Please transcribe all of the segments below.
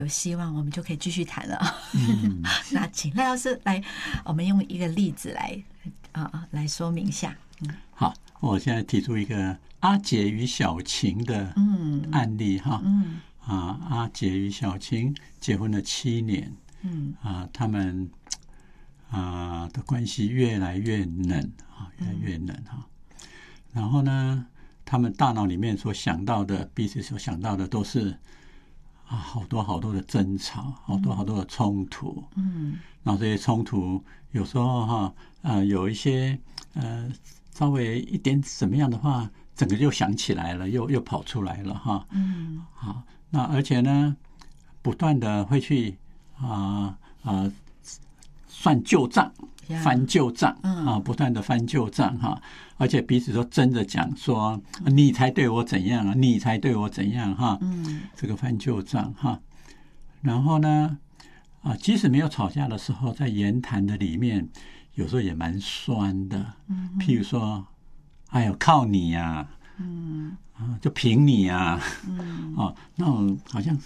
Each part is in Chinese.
有希望，我们就可以继续谈了。那请赖老师来，我们用一个例子来说明一下。 好，我现在提出一个阿杰与小晴的案例哈。阿杰与小晴结婚了7年，他们的关系越来越冷越来越冷哈。然后呢，他们大脑里面所想到的，彼此所想到的都是好多好多的争吵，好多好多的冲突。然后这些冲突有时候有一些稍微一点怎么样的话，整个就想起来了，又跑出来了哈。好，那而且呢，不断的会去算旧账，翻旧账不断的翻旧账哈，而且彼此都争着讲说你才对我怎样你才对我怎样哈。这个翻旧账哈。然后呢即使没有吵架的时候，在言谈的里面有时候也蛮酸的，譬如说哎呦靠你呀就凭你呀那种好像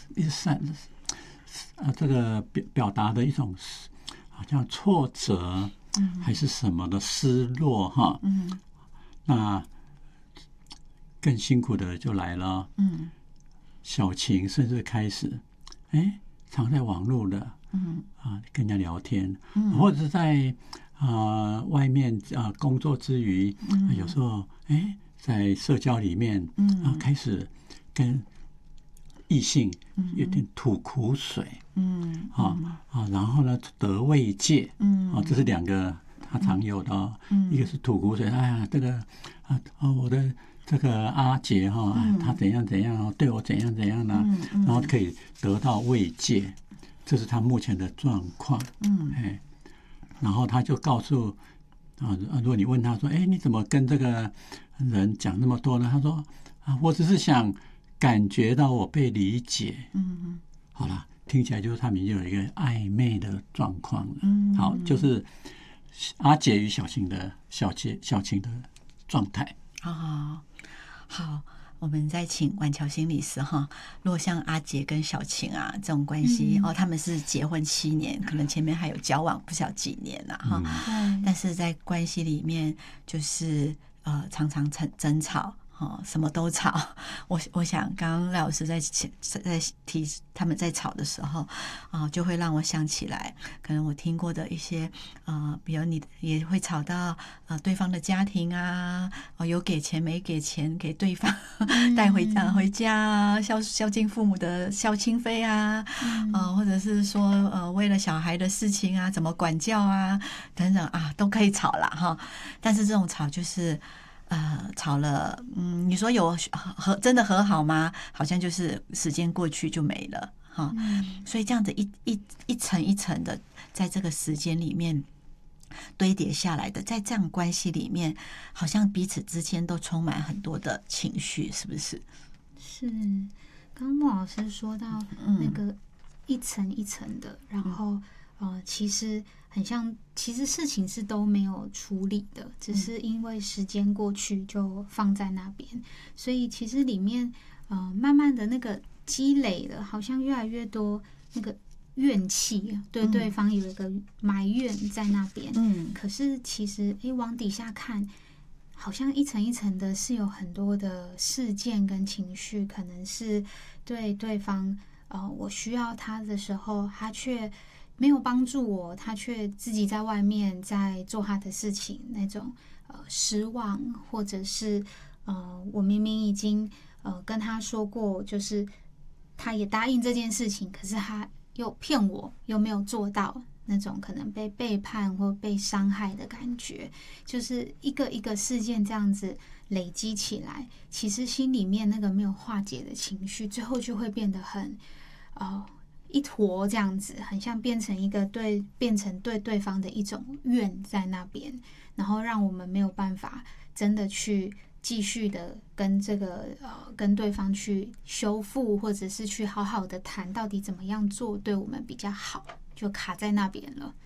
这个表达的一种好像挫折还是什么的失落哈。那更辛苦的就来了，小晴甚至开始常在网络的跟人家聊天，或者是在外面工作之余，有时候在社交里面开始跟异性有点吐苦水，然后呢得慰藉，这是两个他常有的，一个是吐苦水，哎呀这个我的这个阿杰他怎样怎样对我怎样怎样呢，然后可以得到慰藉，这是他目前的状况。然后他就告诉如果你问他说你怎么跟这个人讲那么多呢？他说我只是想感觉到我被理解。好了，听起来就是他们已经有一个暧昧的状况了。好，就是阿杰与小晴的状态。 好，我们再请婉乔心理师哈。如果像阿杰跟小晴这种关系他们是结婚7年，可能前面还有交往不晓几年了哈。但是在关系里面就是常常争吵。什么都吵。我想刚刚赖老师在提他们在吵的时候就会让我想起来，可能我听过的一些比如你也会吵到对方的家庭有给钱没给钱给对方带回家孝敬父母的孝亲费或者是说为了小孩的事情怎么管教等等都可以吵啦哈。但是这种吵就是吵了你说有真的和好吗？好像就是时间过去就没了哈。所以这样子一层一层的在这个时间里面堆叠下来的，在这样关系里面好像彼此之间都充满很多的情绪，是不是？ 是，刚刚莫老师说到那个一层一层的，然后其实很像，其实事情是都没有处理的，只是因为时间过去就放在那边，所以其实里面慢慢的那个积累了，好像越来越多那个怨气，对对方有一个埋怨在那边。可是其实往底下看，好像一层一层的是有很多的事件跟情绪，可能是对对方我需要他的时候，他却没有帮助我，他却自己在外面在做他的事情，那种失望，或者是我明明已经跟他说过，就是他也答应这件事情，可是他又骗我，又没有做到，那种可能被背叛或被伤害的感觉，就是一个一个事件这样子累积起来，其实心里面那个没有化解的情绪，最后就会变得很一坨这样子，很像变成对方的一种怨在那边，然后让我们没有办法真的去继续的跟这个跟对方去修复，或者是去好好的谈到底怎么样做对我们比较好，就卡在那边了。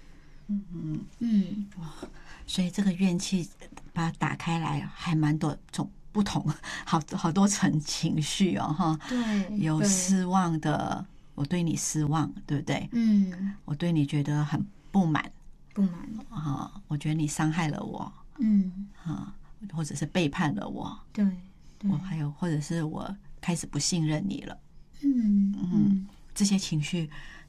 所以这个怨气把它打开来，还蛮多种不同好多层情绪哈。 对， 有失望的。 我对你失望，对不对？我对你觉得很不满啊，我觉得你伤害了我，或者是背叛了我， 对， 我还有或者是我开始不信任你了，这些情绪